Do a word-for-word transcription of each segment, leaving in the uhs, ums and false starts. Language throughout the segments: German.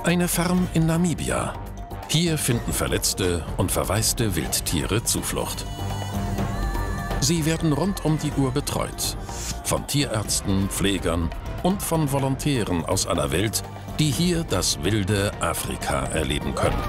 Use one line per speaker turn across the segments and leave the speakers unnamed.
Eine Farm in Namibia. Hier finden verletzte und verwaiste Wildtiere Zuflucht. Sie werden rund um die Uhr betreut. Von Tierärzten, Pflegern und von Volontären aus aller Welt, die hier das wilde Afrika erleben können.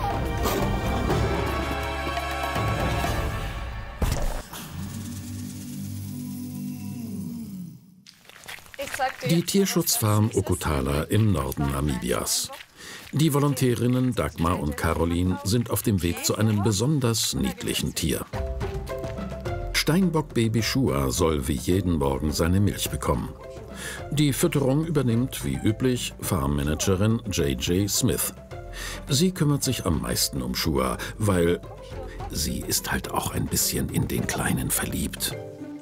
Die Tierschutzfarm Okutala im Norden Namibias. Die Volontärinnen Dagmar und Caroline sind auf dem Weg zu einem besonders niedlichen Tier. Steinbock-Baby Shua soll wie jeden Morgen seine Milch bekommen. Die Fütterung übernimmt wie üblich Farmmanagerin J J Smith. Sie kümmert sich am meisten um Shua, weil sie ist halt auch ein bisschen in den Kleinen verliebt.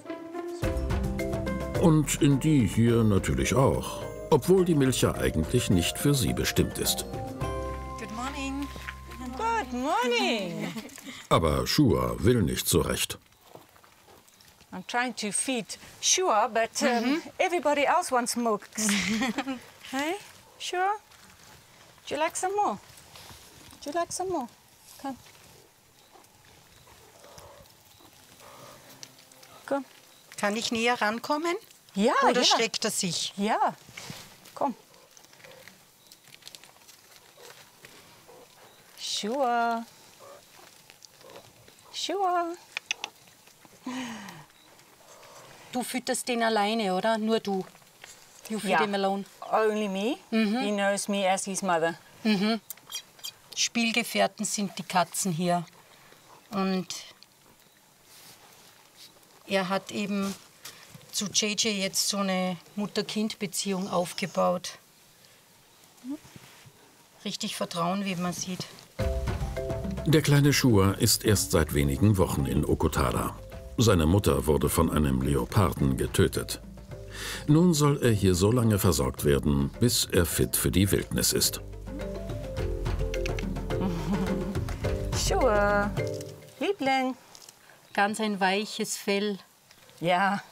Und in die hier natürlich auch, obwohl die Milch ja eigentlich nicht für sie bestimmt ist.
Good morning. Good morning.
Aber Shua will nicht so recht.
I'm trying to feed Shua, but um, mm-hmm. everybody else wants milk. Hey, Shua? Do you like some more? Do you like some more? Come. Komm.
Kann ich näher rankommen?
Ja,
Oder
ja.
schreckt er sich?
Ja, komm. Shua. Shua.
Du fütterst den alleine, oder? Nur du. You feed
Ja.
him alone.
Only me.
Mhm.
He knows me as his mother.
Mhm. Spielgefährten sind die Katzen hier. Und er hat eben zu J J jetzt so eine Mutter-Kind-Beziehung aufgebaut. Richtig Vertrauen, wie man sieht.
Der kleine Shua ist erst seit wenigen Wochen in Okutala. Seine Mutter wurde von einem Leoparden getötet. Nun soll er hier so lange versorgt werden, bis er fit für die Wildnis ist.
Shua, Liebling.
Ganz ein weiches Fell.
Ja.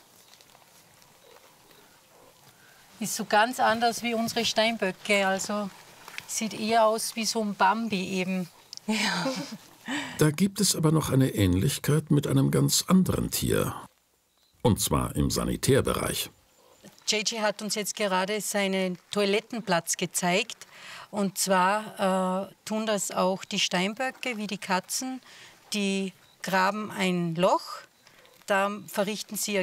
Ist so ganz anders wie unsere Steinböcke. Also sieht eher aus wie so ein Bambi eben.
Ja.
Da gibt es aber noch eine Ähnlichkeit mit einem ganz anderen Tier. Und zwar im Sanitärbereich.
J J hat uns jetzt gerade seinen Toilettenplatz gezeigt. Und zwar äh, tun das auch die Steinböcke wie die Katzen. Die graben ein Loch, da verrichten sie ihr